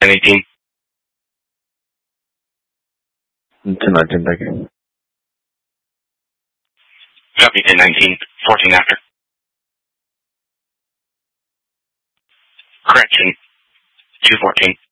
1018. 1019, thank you. Copy 1019, 14 after. Correction, 214.